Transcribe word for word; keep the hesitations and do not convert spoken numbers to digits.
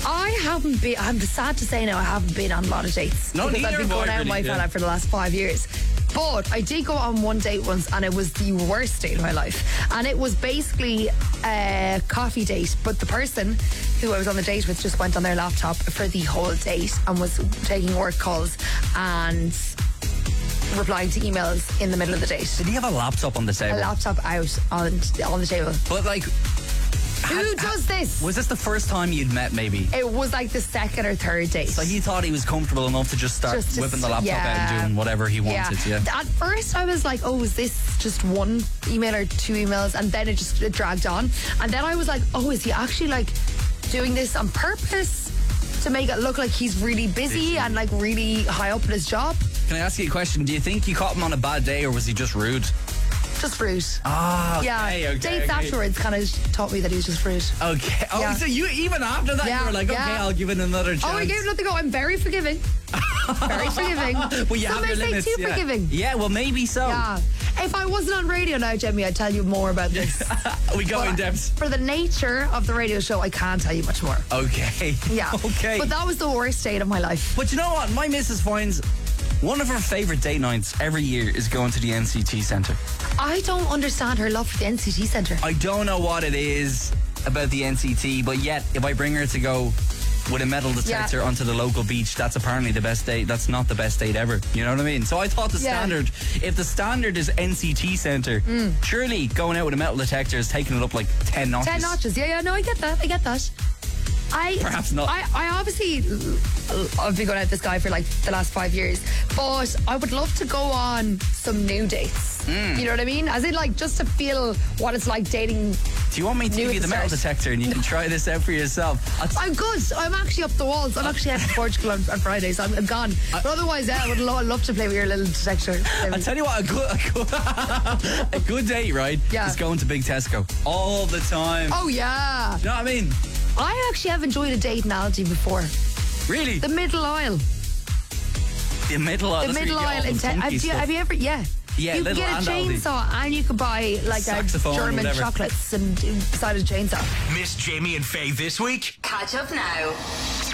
I haven't been, I'm sad to say now, I haven't been on a lot of dates. No, because neither I've been have I going out with really, my yeah. fella for the last five years. But I did go on one date once and it was the worst date of my life. And it was basically a coffee date, but the person who I was on the date with just went on their laptop for the whole date and was taking work calls and replying to emails in the middle of the date. Did he have a laptop on the A table? laptop out on, on the table. But like, Who does this? was this the first time you'd met maybe? It was like the second or third date. So he thought he was comfortable enough to just start Just to whipping the s- laptop out yeah. and doing whatever he wanted, yeah. At first I was like, oh, is this just one email or two emails? And then it just it dragged on. And then I was like, oh, is he actually like doing this on purpose to make it look like he's really busy and like really high up in his job? Can I ask you a question? Do you think you caught him on a bad day or was he just rude? Just rude. Ah, okay, yeah, okay, dates okay. afterwards kind of taught me that he was just rude. Okay. Oh, Yeah. so you even after that Yeah, you were like, okay, yeah. I'll give it another chance. Oh, I gave nothing go. I'm very forgiving. Very forgiving. Well, you Some have may your say limits. too yeah. forgiving. Yeah, well, maybe so. Yeah. If I wasn't on radio now, Jemmy, I'd tell you more about this. We go But in depth. For the nature of the radio show, I can't tell you much more. Okay. Yeah. Okay. But that was the worst date of my life. But you know what? My missus finds one of her favourite date nights every year is going to the N C T Centre. I don't understand her love for the N C T Centre. I don't know what it is about the N C T, but yet if I bring her to go with a metal detector Yeah. onto the local beach, that's apparently the best date. That's not the best date ever. You know what I mean? So I thought the Yeah. standard, if the standard is N C T Centre, surely going out with a metal detector is taking it up like ten notches. Ten notches. Yeah, yeah, no, I get that. I get that. I Perhaps not. I, I obviously I've been going out with this guy for like the last five years, but I would love to go on some new dates. Mm. You know what I mean? As in, like, just to feel what it's like dating. Do you want me to New give you at the the metal start. detector and you can try this out for yourself? I'll t- I'm good. I'm actually up the walls. I'm actually heading to Portugal on, on Friday, so I'm, I'm gone. But otherwise, yeah, I would lo- love to play with your little detector. I'll tell you what, a good, a good, a good date, right, Yeah. is going to Big Tesco all the time. Oh, yeah. You know what I mean? I actually have enjoyed a date analogy before. Really? The middle aisle. The middle aisle. The that's where you middle get all aisle the in Te- funky have you, stuff. have you ever? Yeah. Yeah, you can little get a and Aldi. chainsaw and you could buy like Saxophone a or German whatever. chocolates and beside a chainsaw. Miss Jamie and Faye this week? Catch up now.